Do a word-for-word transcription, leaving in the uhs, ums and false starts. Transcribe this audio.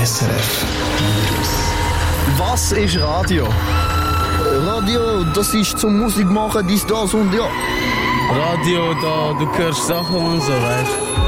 S R F. Was ist Radio? Radio, das ist zum Musik machen, dies, das und ja. Radio, da du hörst Sachen und so, weißt du.